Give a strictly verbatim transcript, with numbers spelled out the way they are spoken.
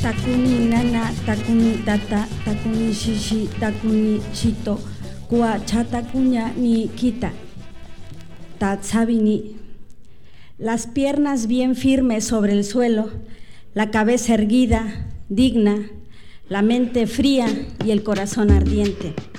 Takuni nana, takuni tata, takuni shishi, takuni chito, kua chatakuña ni kita. Tatsabini. Las piernas bien firmes sobre el suelo, la cabeza erguida, digna, la mente fría y el corazón ardiente.